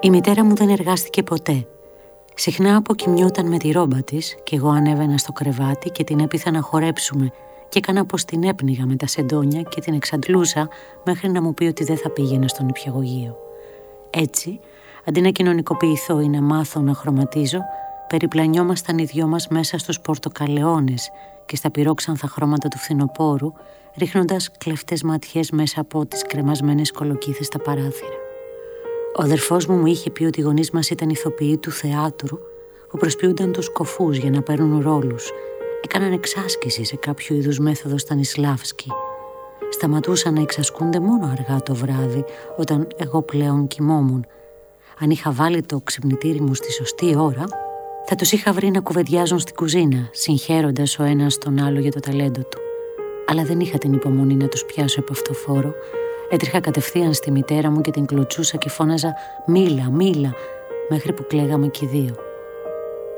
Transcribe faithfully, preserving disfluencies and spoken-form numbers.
Η μητέρα μου δεν εργάστηκε ποτέ. Συχνά αποκοιμιόταν με τη ρόμπα της και εγώ ανέβαινα στο κρεβάτι και την έπειθα να χορέψουμε και έκανα πως την έπνιγα με τα σεντόνια και την εξαντλούσα μέχρι να μου πει ότι δεν θα πήγαινε στον νηπιαγωγείο. Έτσι, αντί να κοινωνικοποιηθώ ή να μάθω να χρωματίζω, περιπλανιόμασταν οι δυο μας μέσα στους πορτοκαλαιώνες και στα πυρόξανθα χρώματα του φθινοπόρου, ρίχνοντας κλεφτές ματιές μέσα από τις κρεμασμένες κολοκύθες στα παράθυρα. Ο αδερφός μου μου είχε πει ότι οι γονείς μας ήταν ηθοποιοί του θεάτρου που προσποιούνταν τους κοφούς για να παίρνουν ρόλους. Έκαναν εξάσκηση σε κάποιο είδους μέθοδο Στανισλάβσκι. Σταματούσαν να εξασκούνται μόνο αργά το βράδυ, όταν εγώ πλέον κοιμόμουν. Αν είχα βάλει το ξυπνητήρι μου στη σωστή ώρα, θα τους είχα βρει να κουβεντιάζουν στην κουζίνα, συγχαίροντας ο ένας τον άλλο για το ταλέντο του. Αλλά δεν είχα την υπομονή να τους πιάσω από αυτό φόρο. Έτρεχα κατευθείαν στη μητέρα μου και την κλωτσούσα και φώναζα «Μίλα, μίλα», μέχρι που κλαίγαμε κι οι δύο.